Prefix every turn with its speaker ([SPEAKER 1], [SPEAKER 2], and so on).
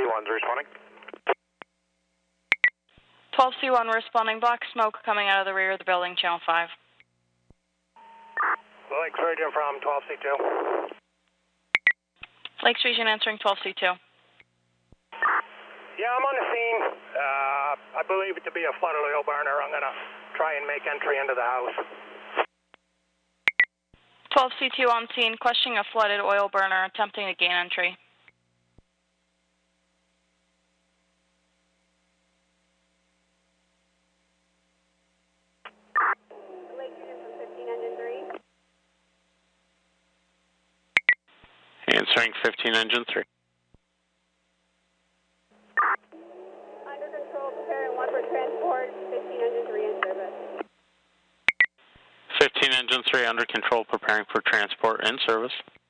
[SPEAKER 1] 12C1's responding.
[SPEAKER 2] 12C1 responding. Black smoke coming out of the rear of the building, channel 5.
[SPEAKER 1] Lakes Region from 12C2.
[SPEAKER 2] Lakes Region answering 12C2.
[SPEAKER 1] Yeah, I'm on the scene. I believe it to be a flooded oil burner. I'm going to try and make entry into the house.
[SPEAKER 2] 12C2 on scene, questioning a flooded oil burner, attempting to gain entry.
[SPEAKER 3] Lake Region from 15 engine 3.
[SPEAKER 4] Answering 15 engine 3.
[SPEAKER 3] Under control, preparing 1 for transport, 15 engine 3 in service.
[SPEAKER 4] 15 engine 3 under control, preparing for transport in service.